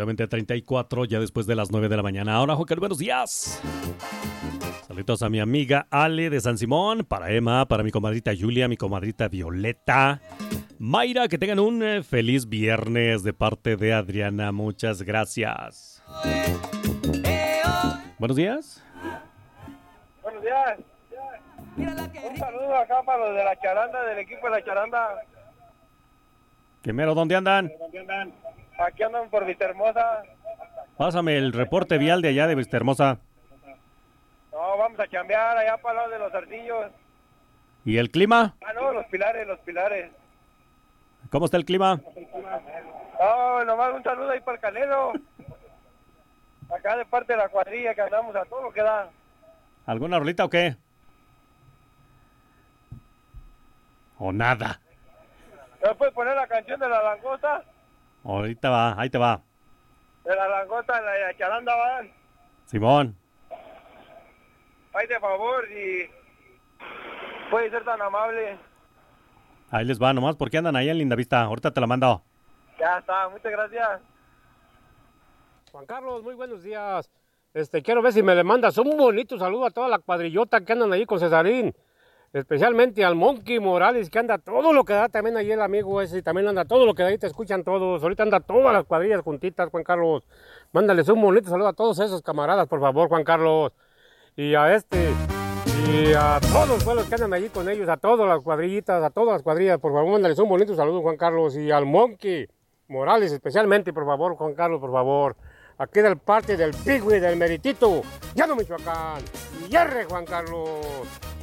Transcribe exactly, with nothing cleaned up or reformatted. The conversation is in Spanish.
exactamente treinta y cuatro, ya después de las nueve de la mañana. Ahora, Juan Carlos, buenos días. Saludos a mi amiga Ale de San Simón, para Emma, para mi comadrita Julia, mi comadrita Violeta. Mayra, que tengan un eh, feliz viernes de parte de Adriana. Muchas gracias. Buenos días. Buenos días. Un saludo acá para los de la charanda, del equipo de la charanda. Primero, ¿dónde andan? Aquí andan por Vistahermosa. Pásame el reporte vial de allá de Vistahermosa. No, vamos a chambear allá para los de los Arcillos. ¿Y el clima? Ah, no, los pilares, los pilares. ¿Cómo está el clima? No, nomás un saludo ahí para el Canelo. Acá de parte de la cuadrilla que andamos a todo lo que da. ¿Alguna rolita o qué? ¿O nada? ¿Me puedes poner la canción de la langosta? Ahorita va, ahí te va. De la langosta, de la charanda van. Simón. Ay, de favor, si puede ser tan amable. Ahí les va, nomás porque andan ahí en Lindavista. Ahorita te la mando. Ya está, muchas gracias. Juan Carlos, muy buenos días. Este, quiero ver si me le mandas un bonito saludo a toda la cuadrillota que andan ahí con Cesarín. Especialmente al Monkey Morales, que anda todo lo que da, también ahí el amigo ese, también anda todo lo que da, ahí te escuchan todos. Ahorita anda todas las cuadrillas juntitas, Juan Carlos. Mándales un bonito saludo a todos esos camaradas, por favor, Juan Carlos. Y a este, y a todos los pueblos que andan allí con ellos, a todas las cuadrillitas, a todas las cuadrillas, por favor, mándales un bonito saludo, Juan Carlos. Y al Monkey Morales, especialmente, por favor, Juan Carlos, por favor. Aquí del parte del Pigüey del Meritito, Llano Michoacán. Y yerre, Juan Carlos.